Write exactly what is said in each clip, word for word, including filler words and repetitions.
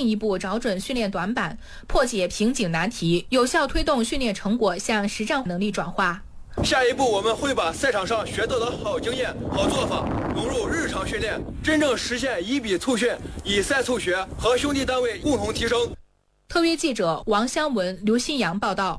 进一步找准训练短板，破解瓶颈难题，有效推动训练成果向实战能力转化。 下一步，我们会把赛场上学到的好经验、好做法融入日常训练，真正实现以比促训、以赛促学，和兄弟单位共同提升。 特约记者王湘文、刘新阳报道。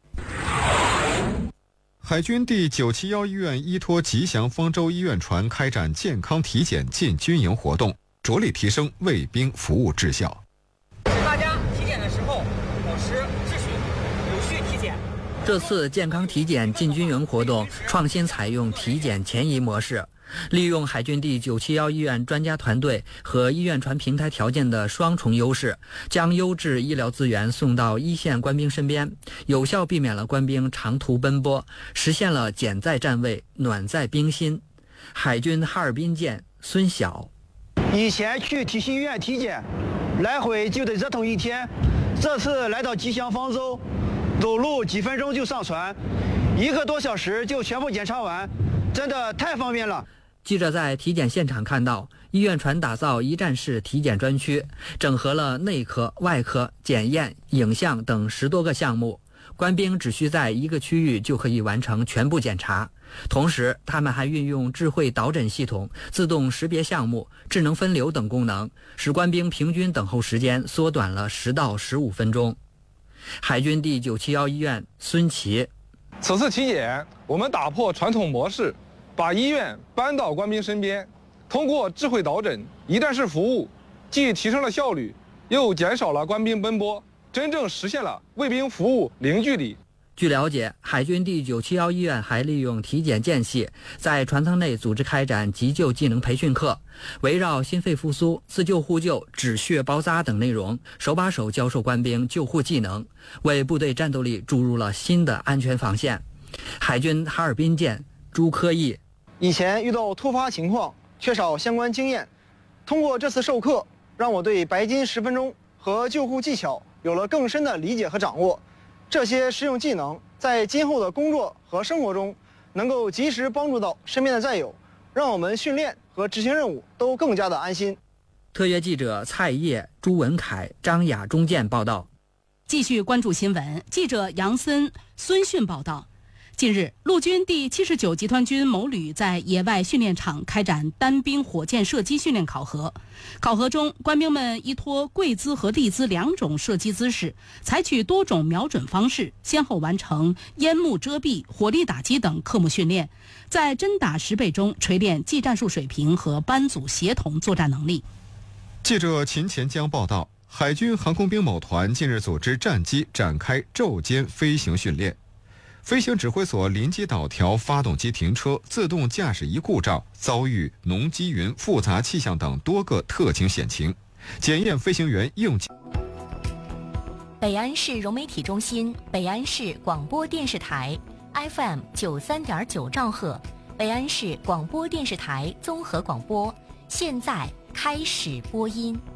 海军第九七一医院依托吉祥方舟医院船开展健康体检进军营活动，着力提升卫兵服务质效。 大家体检的时候保持秩序，有序体检。 这次健康体检进军营活动创新采用体检前移模式，利用海军第九七一医院专家团队和医院船平台条件的双重优势，将优质医疗资源送到一线官兵身边，有效避免了官兵长途奔波，实现了简在站位，暖在兵心。海军哈尔滨舰孙晓： 以前去体系医院体检，来回就得折腾一天，这次来到吉祥方舟，走路几分钟就上船，一个多小时就全部检查完，真的太方便了。 记者在体检现场看到，医院船打造一站式体检专区，整合了内科、外科、检验、影像等十多个项目，官兵只需在一个区域就可以完成全部检查。同时，他们还运用智慧导诊系统、自动识别项目、智能分流等功能，使官兵平均等候时间缩短了十到十五分钟。海军第九七一医院孙琦： 此次体检，我们打破传统模式，把医院搬到官兵身边，通过智慧导诊、一站式服务，既提升了效率，又减少了官兵奔波，真正实现了卫兵服务零距离。 据了解，海军第九七一医院还利用体检间隙，在船舱内组织开展急救技能培训课，围绕心肺复苏、自救互救、止血包扎等内容，手把手教授官兵救护技能，为部队战斗力注入了新的安全防线。海军哈尔滨舰朱科义： 以前遇到突发情况，缺少相关经验，通过这次授课，让我对白金十分钟和救护技巧有了更深的理解和掌握。这些实用技能在今后的工作和生活中能够及时帮助到身边的战友，让我们训练和执行任务都更加的安心。 特约记者蔡烨、朱文凯、张雅中建报道。 继续关注新闻，记者杨森、孙迅报道。近日，陆军第七十九集团军某旅在野外训练场开展单兵火箭射击训练考核。考核中，官兵们依托跪姿和立姿两种射击姿势，采取多种瞄准方式，先后完成烟幕遮蔽、火力打击等科目训练，在真打实备中锤炼技战术水平和班组协同作战能力。 记者秦前江报道，海军航空兵某团近日组织战机展开昼间飞行训练。飞行指挥所临机导调发动机停车、自动驾驶仪故障、遭遇浓积云、复杂气象等多个特情险情，检验飞行员应急。 北安市融媒体中心、北安市广播电视台 F M 九三点九兆赫，北安市广播电视台综合广播，现在开始播音。